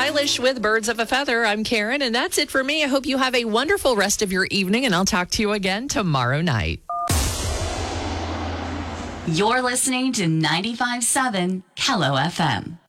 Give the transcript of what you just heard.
Eilish with Birds of a Feather. I'm Karen, and that's it for me. I hope you have a wonderful rest of your evening, and I'll talk to you again tomorrow night. You're listening to 95.7 Kello FM.